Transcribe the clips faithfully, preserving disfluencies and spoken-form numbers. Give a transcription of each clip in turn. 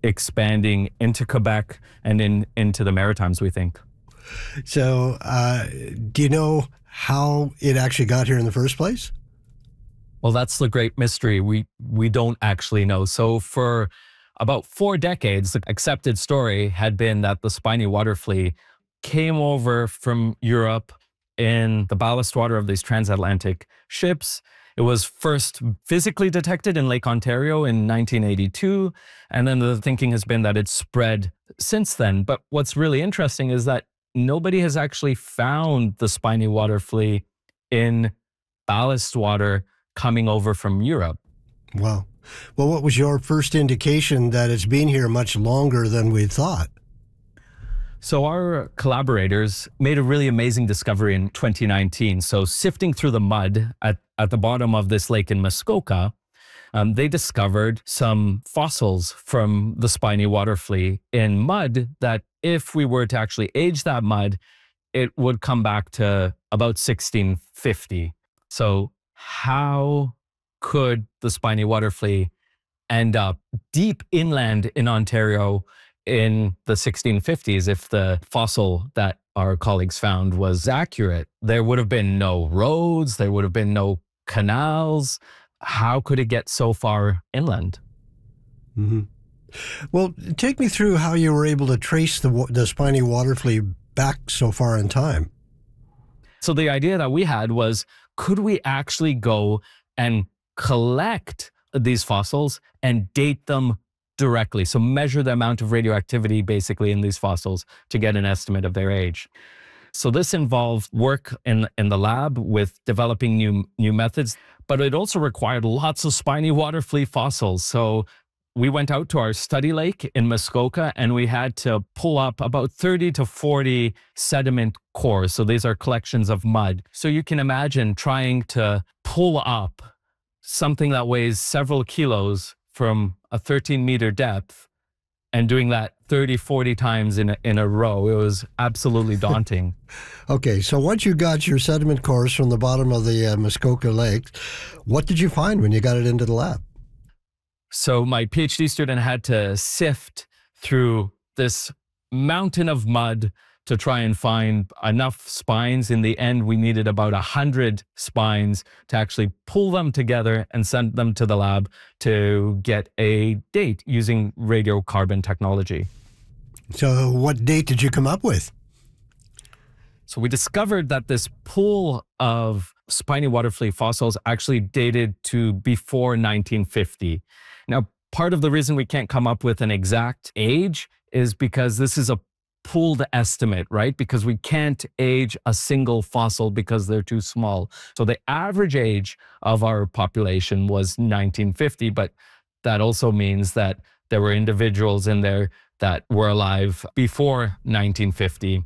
expanding into Quebec and in into the Maritimes, we think. So uh, do you know how it actually got here in the first place? Well, that's the great mystery. We we don't actually know. So for about four decades, the accepted story had been that the spiny water flea came over from Europe in the ballast water of these transatlantic ships. It was first physically detected in Lake Ontario in nineteen eighty-two, and then the thinking has been that it's spread since then. But what's really interesting is that nobody has actually found the spiny water flea in ballast water coming over from Europe. Wow. Well, what was your first indication that it's been here much longer than we thought? So our collaborators made a really amazing discovery in twenty nineteen. So sifting through the mud at, at the bottom of this lake in Muskoka, um, they discovered some fossils from the spiny water flea in mud that if we were to actually age that mud, it would come back to about sixteen fifty. So how could the spiny water flea end up deep inland in Ontario in the sixteen fifties if the fossil that our colleagues found was accurate? There would have been no roads, there would have been no canals. How could it get so far inland? Mm-hmm. Well, take me through how you were able to trace the, the spiny water flea back so far in time. So the idea that we had was, could we actually go and collect these fossils and date them directly? So measure the amount of radioactivity basically in these fossils to get an estimate of their age. So this involved work in, in the lab with developing new, new methods, but it also required lots of spiny water flea fossils. So we went out to our study lake in Muskoka and we had to pull up about thirty to forty sediment cores. So these are collections of mud. So you can imagine trying to pull up something that weighs several kilos from a thirteen meter depth and doing that thirty, forty times in a, in a row. It was absolutely daunting. Okay, so once you got your sediment cores from the bottom of the uh, Muskoka Lake, what did you find when you got it into the lab? So my PhD student had to sift through this mountain of mud to try and find enough spines. In the end, we needed about one hundred spines to actually pull them together and send them to the lab to get a date using radiocarbon technology. So what date did you come up with? So we discovered that this pool of spiny water flea fossils actually dated to before nineteen fifty. Now, part of the reason we can't come up with an exact age is because this is a pooled estimate, right? Because we can't age a single fossil because they're too small. So the average age of our population was nineteen fifty, but that also means that there were individuals in there that were alive before nineteen fifty.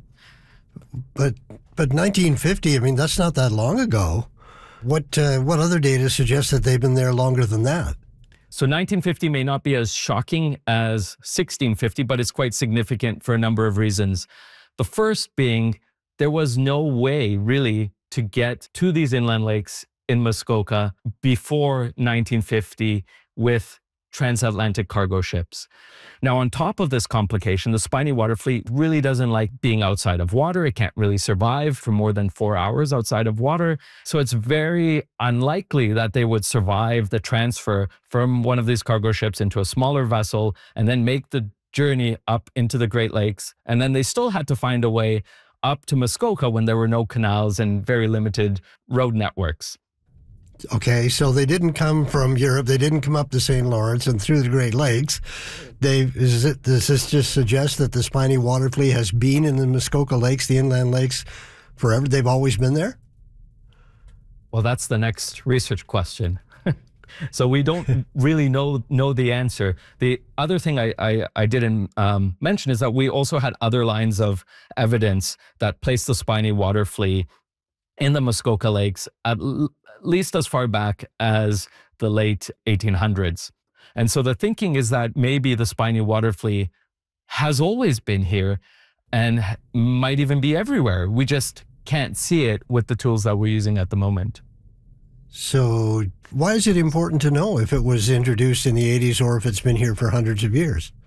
But but nineteen fifty, I mean, that's not that long ago. What uh, what other data suggests that they've been there longer than that? So nineteen fifty may not be as shocking as sixteen fifty, but it's quite significant for a number of reasons. The first being there was no way really to get to these inland lakes in Muskoka before nineteen fifty with transatlantic cargo ships. Now, on top of this complication, the spiny water flea really doesn't like being outside of water. It can't really survive for more than four hours outside of water. So it's very unlikely that they would survive the transfer from one of these cargo ships into a smaller vessel and then make the journey up into the Great Lakes. And then they still had to find a way up to Muskoka when there were no canals and very limited road networks. Okay, so they didn't come from Europe. They didn't come up the Saint Lawrence and through the Great Lakes. They is it, does this just suggest that the spiny water flea has been in the Muskoka Lakes, the inland lakes, forever? They've always been there? Well, that's the next research question. So we don't really know know the answer. The other thing I, I, I didn't um, mention is that we also had other lines of evidence that placed the spiny water flea in the Muskoka Lakes at l- least as far back as the late eighteen hundreds. And so the thinking is that maybe the spiny water flea has always been here and might even be everywhere. We just can't see it with the tools that we're using at the moment. So why is it important to know if it was introduced in the eighties or if it's been here for hundreds of years?